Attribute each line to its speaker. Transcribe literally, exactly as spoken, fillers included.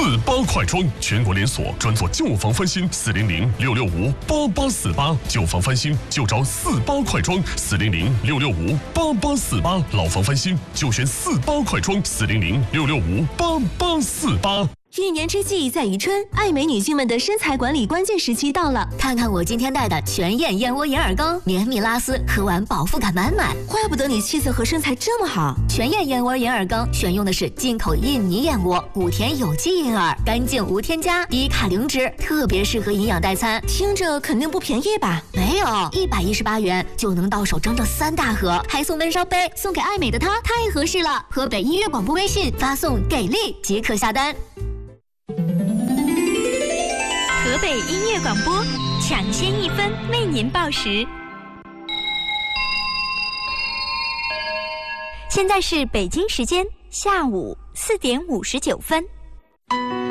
Speaker 1: 八快装，全国连锁，专做旧房翻新。四零零六六五八八四八，旧房翻新就找四八快装。四零零六六五八八四八，老房翻新就选四八快装。四零零六六五八八四八。
Speaker 2: 一年之计在于春，爱美女性们的身材管理关键时期到了。
Speaker 3: 看看我今天带的全燕燕窝眼耳膏，绵密拉丝，喝完饱腹感满满。
Speaker 2: 怪不得你气色和身材这么好。
Speaker 3: 全燕燕窝眼耳膏选用的是进口印尼燕窝，古田有机银耳，干净无添加，低卡零脂，特别适合营养代餐。
Speaker 2: 听着肯定不便宜吧？
Speaker 3: 没有，一百一十八元就能到手整整三大盒，还送闷烧杯，送给爱美的她太合适了。河北音乐广播微信发送给力即可下单。
Speaker 4: 河北音乐广播，抢先一分为您报时。现在是北京时间下午四点五十九分。